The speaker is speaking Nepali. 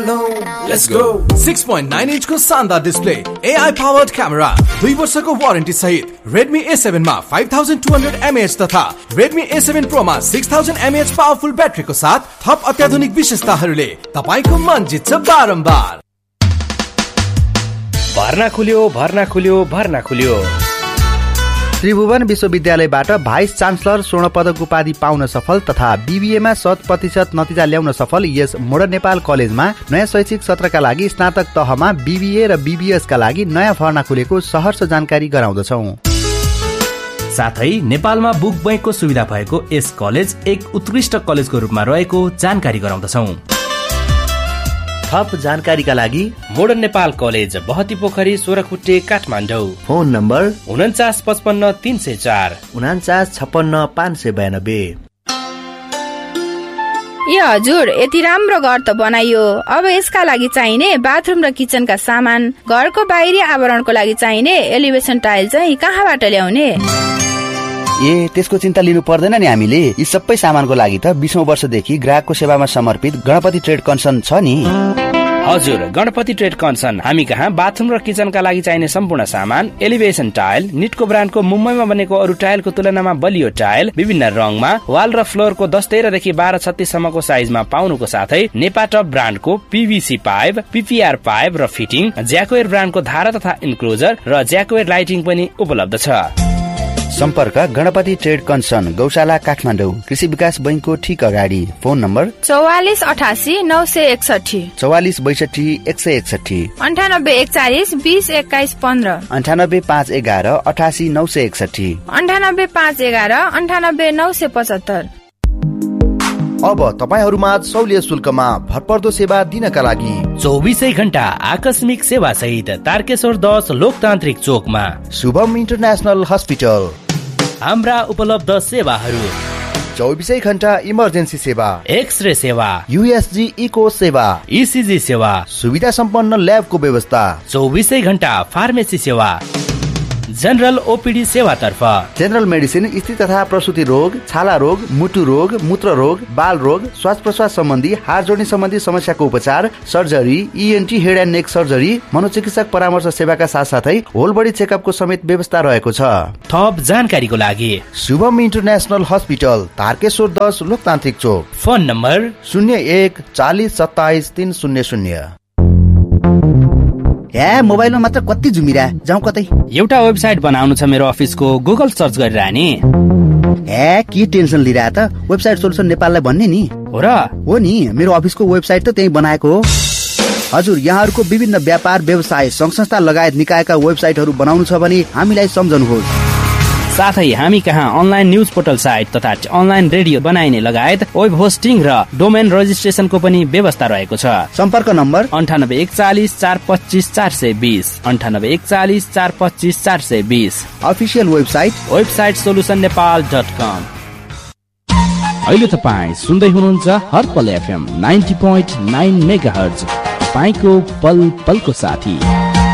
Let's go. 6.9 inch को शानदार डिस्प्ले, AI powered camera, 2 वर्षको वारेन्टी सहित Redmi A7 मा 5200 mAh तथा Redmi A7 Pro मा 6000 mAh पावरफुल ब्याट्रीको साथ थप अत्याधुनिक विशेषताहरूले तपाईको मन जित्छ बारम्बार। भर्ना खुल्यो। त्रिभुवन विश्वविद्यालयबाट भाइस चान्सलर स्वर्ण पदक उपाधि पाउन सफल तथा बीबीएमा 100% नतिजा ल्याउन सफल यस मोडर्न नेपाल कलेजमा नयाँ शैक्षिक सत्रका लागि स्नातक तहमा बीबीए र बीबीएसका लागि नयाँ भर्ना खुलेको सहर्ष जानकारी गराउँदछौँ। साथै नेपालमा बुक बैंकको सुविधा भएको यस कलेज एक उत्कृष्ट कलेजको रूपमा रहेको जानकारी गराउँदछौँ। थप जानकारीका लागि मोडर्न नेपाल कलेज बहती पोखरी सोरखुट्टे काठमाडौँ। Phone number 4955 304 4956 592। ए हजुर, यति राम्रो घर त बनाइयो, अब यसका लागि चाहिने बाथरुम र किचनका सामान, घरको बाहिरी आवरणको लागि चाहिने एलिभेसन टाइल चाहिँ कहाँबाट ल्याउने? ए त्यसको चिन्ता लिनु पर्दैन नि, हामीले यी सबै सामानको लागि त 20औं वर्षदेखि ग्राहकको सेवामा समर्पित गणपति ट्रेड कन्सन छ नि। हजुर, गणपति ट्रेड कन्सन हामी कहाँ बाथरुम र किचनका लागि चाहिने सम्पूर्ण सामान, एलिभेसन टाइल, निटको ब्रान्डको मुम्बईमा बनेको अरू टाइलको तुलनामा बलियो टाइल, विभिन्न रङमा, वाल र फ्लोरको 10-13 देखि 12-36 सम्मको साइजमा पाउनुको साथै नेपाटप ब्रान्डको पीवीसी पाइप, पीपीआर पाइप र फिटिङ, ज्याकोएर ब्रान्डको धारा तथा इन्क्लोजर र ज्याकोएर लाइटिङ पनि उपलब्ध छ। सम्पर्क गणपति ट्रेड कन्सन, गौशाला काठमाडौँ, कृषि विकास बैंकको ठीक अगाडि। Phone number 4488 961 44 62 161 9841 20 21 15 98511 88 961 98511 98 975। अब तपाईहरूमा सौलिय शुल्कमा भरपर्दो सेवा दिनका लागि 24 घण्टा आकस्मिक सेवा सहित तारकेश्वर 10 लोकतान्त्रिक चोकमा शुभम इन्टरनेशनल हस्पिटल। हाम्रा उपलब्ध सेवाहरू 24 घण्टा इमर्जेन्सी सेवा, एक्सरे सेवा, यूएसजी इको सेवा, ईसीजी सेवा, सुविधा सम्पन्न ल्याबको व्यवस्था, 24 घण्टा फार्मेसी सेवा, जनरल ओपीडी सेवा तर्फ जनरल मेडिसिन, स्त्री तथा प्रसूति रोग, छाला रोग, मुटु रोग, मूत्र रोग, बाल रोग, श्वास प्रश्वास सम्बन्धी, हात जोड्ने सम्बन्धी समस्याको उपचार, surgery, ENT head and neck surgery, मनोचिकित्सक परामर्श सेवाका साथसाथै होल बडी चेकअपको समेत व्यवस्था रहेको छ। थप जानकारीको लागि शुभम इन्टरनेशनल हस्पिटल, तारकेश्वर 10 लोकतान्त्रिक चोक। Phone number 01 40 27 300। मोबाइलमा मात्र कति जुमिरा जाउँ कतै? एउटा वेबसाइट बनाउनु छ मेरो अफिसको, गुगल सर्च गरेर नि। के टेन्सन लिइरा त? वेबसाइट सोल्युसन नेपाललाई भन्ने नि। हो र? हो नि, मेरो अफिसको वेबसाइट त त्यही बनाएको हो। हजुर, यहाँहरूको विभिन्न व्यापार व्यवसाय संघ संस्था लगायत निकायका वेबसाइटहरू बनाउनु छ भने हामीलाई सम्झनुहोस्। साथै हामी कहाँ अनलाइन न्यूज पोर्टल साइट तथा अनलाइन रेडियो बनाइने लगायत वेब होस्टिङ र डोमेन रजिस्ट्रेसनको पनि व्यवस्था रहेको छ। सम्पर्क नम्बर 9841 425 420 9841 425 420। Official website solutionnepal.com। अहिले तपाईँ सुन्दै हुनुहुन्छ हरपल एफएम 90.9 मेगाहर्ज, तपाईको पल पलको साथी।